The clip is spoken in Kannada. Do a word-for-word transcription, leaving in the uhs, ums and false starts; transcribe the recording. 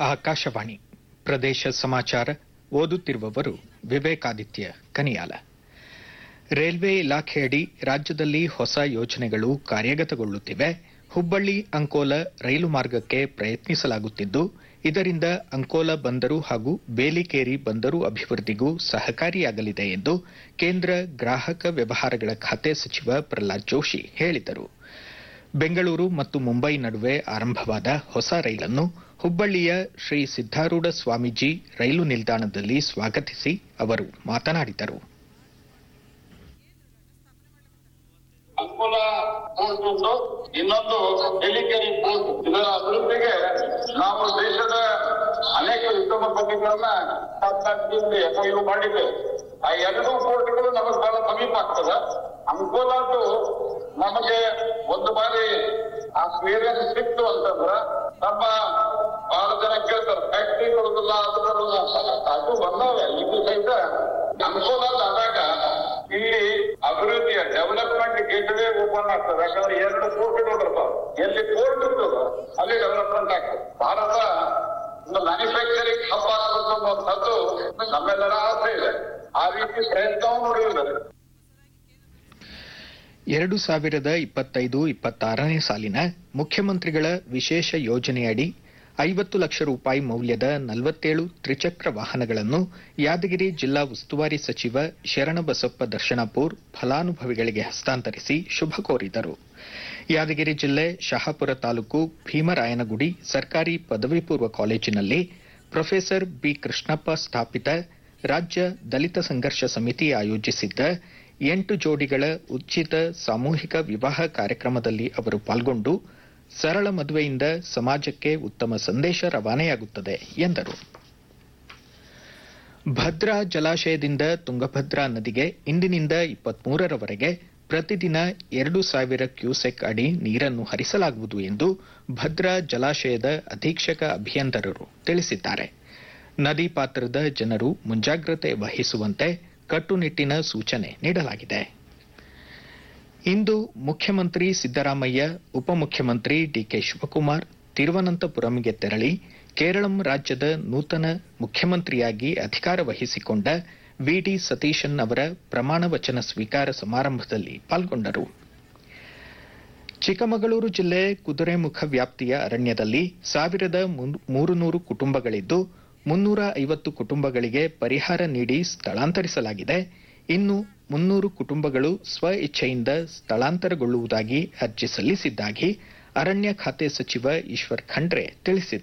ಆಕಾಶವಾಣಿ ಪ್ರದೇಶ ಸಮಾಚಾರ ಓದುತ್ತಿರುವವರು ವಿವೇಕಾದಿತ್ಯ ಕನಿಯಾಲ. ರೈಲ್ವೆ ಇಲಾಖೆಯಡಿ ರಾಜ್ಯದಲ್ಲಿ ಹೊಸ ಯೋಜನೆಗಳು ಕಾರ್ಯಗತಗೊಳ್ಳುತ್ತಿವೆ. ಹುಬ್ಬಳ್ಳಿ ಅಂಕೋಲ ರೈಲು ಮಾರ್ಗಕ್ಕೆ ಪ್ರಯತ್ನಿಸಲಾಗುತ್ತಿದ್ದು, ಇದರಿಂದ ಅಂಕೋಲ ಬಂದರು ಹಾಗೂ ಬೇಲಿಕೇರಿ ಬಂದರು ಅಭಿವೃದ್ಧಿಗೂ ಸಹಕಾರಿಯಾಗಲಿದೆ ಎಂದು ಕೇಂದ್ರ ಗ್ರಾಹಕ ವ್ಯವಹಾರಗಳ ಖಾತೆ ಸಚಿವ ಪ್ರಹ್ಲಾದ್ ಜೋಶಿ ಹೇಳಿದರು. ಬೆಂಗಳೂರು ಮತ್ತು ಮುಂಬೈ ನಡುವೆ ಆರಂಭವಾದ ಹೊಸ ರೈಲನ್ನು ಹುಬ್ಬಳ್ಳಿಯ ಶ್ರೀ ಸಿದ್ದಾರೂಢ ಸ್ವಾಮೀಜಿ ರೈಲು ನಿಲ್ದಾಣದಲ್ಲಿ ಸ್ವಾಗತಿಸಿ ಅವರು ಮಾತನಾಡಿದರು. ಅಂಕೋಲ ಪೋರ್ಟ್ ಇನ್ನೊಂದು ಬೇಲಿಕೇರಿ ಪೋರ್ಟ್, ಇದರ ಅಭಿವೃದ್ಧಿಗೆ ನಾವು ದೇಶದ ಅನೇಕ ಉತ್ತಮ ಪದ್ಧತಿಗಳನ್ನ ಎಫ್ಐಯು ಮಾಡಿದ್ದೇವೆ. ಆ ಎರಡೂ ಪೋರ್ಟ್ಗಳು ನಮಗೆ ಬಹಳ ಸಮೀಪ ಆಗ್ತದ. ಅಂಕೋಲಾದ್ದು ನಮಗೆ ಒಂದು ಬಾರಿ ಆ ಕ್ಲಿಯರೆನ್ಸ್ ಸಿಕ್ತು ಅಂತಂದ್ರ ನಮ್ಮ ಬಹಳ ಜನ ಕೇಳ್ತಾರೆ ಫ್ಯಾಕ್ಟ್ರಿ ಬರುದಿಲ್ಲ ಅದು ಬರುದಿಲ್ಲ ಅದು ಬಂದವೆ. ಇದು ಸಹಿತ ಅಂಕೋಲಾದಾಗ ಇಲ್ಲಿ ಅಭಿವೃದ್ಧಿಯ ಡೆವಲಪ್ಮೆಂಟ್ ಗೇಟ್ ವೇ ಓಪನ್ ಆಗ್ತದೆ. ಯಾಕಂದ್ರೆ ಎರಡು ಪೋರ್ಟ್ಗಳು ಬರ್ತಾವ. ಎಲ್ಲಿ ಪೋರ್ಟ್ ಇರ್ತದ ಅಲ್ಲಿ ಡೆವಲಪ್ಮೆಂಟ್ ಆಗ್ತದೆ. ಭಾರತ ಒಂದು ಮ್ಯಾನುಫ್ಯಾಕ್ಚರಿಂಗ್ ಹಬ್ ಆಗಬೇಕು ಅನ್ನುವಂಥದ್ದು ನಮ್ಮೆಲ್ಲರ ಆಸೆ ಇದೆ. ಆ ರೀತಿ ಪ್ರಯತ್ನವೂ ನೋಡಿದ್ದಾರೆ. ಎರಡು ಸಾವಿರದ ಇಪ್ಪತ್ತೈದು ಇಪ್ಪತ್ತಾರನೇ ಸಾಲಿನ ಮುಖ್ಯಮಂತ್ರಿಗಳ ವಿಶೇಷ ಯೋಜನೆಯಡಿ ಐವತ್ತು ಲಕ್ಷ ರೂಪಾಯಿ ಮೌಲ್ಯದ ನಲವತ್ತೇಳು ತ್ರಿಚಕ್ರ ವಾಹನಗಳನ್ನು ಯಾದಗಿರಿ ಜಿಲ್ಲಾ ಉಸ್ತುವಾರಿ ಸಚಿವ ಶರಣಬಸಪ್ಪ ದರ್ಶನಾಪುರ್ ಫಲಾನುಭವಿಗಳಿಗೆ ಹಸ್ತಾಂತರಿಸಿ ಶುಭ ಕೋರಿದರು. ಯಾದಗಿರಿ ಜಿಲ್ಲೆ ಶಹಾಪುರ ತಾಲೂಕು ಭೀಮರಾಯನಗುಡಿ ಸರ್ಕಾರಿ ಪದವಿ ಪೂರ್ವ ಕಾಲೇಜಿನಲ್ಲಿ ಪ್ರೊಫೆಸರ್ ಬಿ ಕೃಷ್ಣಪ್ಪ ಸ್ಥಾಪಿತ ರಾಜ್ಯ ದಲಿತ ಸಂಘರ್ಷ ಸಮಿತಿ ಆಯೋಜಿಸಿದ್ದ ಎಂಟು ಜೋಡಿಗಳ ಉಚಿತ ಸಾಮೂಹಿಕ ವಿವಾಹ ಕಾರ್ಯಕ್ರಮದಲ್ಲಿ ಅವರು ಪಾಲ್ಗೊಂಡು ಸರಳ ಮದುವೆಯಿಂದ ಸಮಾಜಕ್ಕೆ ಉತ್ತಮ ಸಂದೇಶ ರವಾನೆಯಾಗುತ್ತದೆ ಎಂದರು. ಭದ್ರಾ ಜಲಾಶಯದಿಂದ ತುಂಗಭದ್ರಾ ನದಿಗೆ ಇಂದಿನಿಂದ ಇಪ್ಪತ್ಮೂರರವರೆಗೆ ಪ್ರತಿದಿನ ಎರಡು ಸಾವಿರ ಕ್ಯೂಸೆಕ್ ಅಡಿ ನೀರನ್ನು ಹರಿಸಲಾಗುವುದು ಎಂದು ಭದ್ರಾ ಜಲಾಶಯದ ಅಧೀಕ್ಷಕ ಅಭಿಯಂತರರು ತಿಳಿಸಿದ್ದಾರೆ. ನದಿ ಪಾತ್ರದ ಜನರು ಮುಂಜಾಗ್ರತೆ ವಹಿಸುವಂತೆ ಕಟ್ಟುನಿಟ್ಟಿನ ಸೂಚನೆ ನೀಡಲಾಗಿದೆ. ಇಂದು ಮುಖ್ಯಮಂತ್ರಿ ಸಿದ್ದರಾಮಯ್ಯ, ಉಪಮುಖ್ಯಮಂತ್ರಿ ಡಿಕೆ ಶಿವಕುಮಾರ್ ತಿರುವನಂತಪುರಂಗೆ ತೆರಳಿ ಕೇರಳಂ ರಾಜ್ಯದ ನೂತನ ಮುಖ್ಯಮಂತ್ರಿಯಾಗಿ ಅಧಿಕಾರ ವಹಿಸಿಕೊಂಡ ವಿಡಿ ಸತೀಶನ್ ಅವರ ಪ್ರಮಾಣ ವಚನ ಸ್ವೀಕಾರ ಸಮಾರಂಭದಲ್ಲಿ ಪಾಲ್ಗೊಂಡರು. ಚಿಕ್ಕಮಗಳೂರು ಜಿಲ್ಲೆ ಕುದುರೆಮುಖ ವ್ಯಾಪ್ತಿಯ ಅರಣ್ಯದಲ್ಲಿ ಸಾವಿರದ ಮೂರುನೂರು ಕುಟುಂಬಗಳಿದ್ದು ಮುನ್ನೂರ ಐವತ್ತು ಕುಟುಂಬಗಳಿಗೆ ಪರಿಹಾರ ನೀಡಿ ಸ್ಥಳಾಂತರಿಸಲಾಗಿದೆ. ಇನ್ನು ಮುನ್ನೂರು ಕುಟುಂಬಗಳು ಸ್ವ ಇಚ್ಛೆಯಿಂದ ಸ್ಥಳಾಂತರಗೊಳ್ಳುವುದಾಗಿ ಅರ್ಜಿ ಸಲ್ಲಿಸಿದ್ದಾಗಿ ಅರಣ್ಯ ಖಾತೆ ಸಚಿವ ಈಶ್ವರ್ ಖಂಡ್ರೆ ತಿಳಿಸಿದ್ದಾರೆ.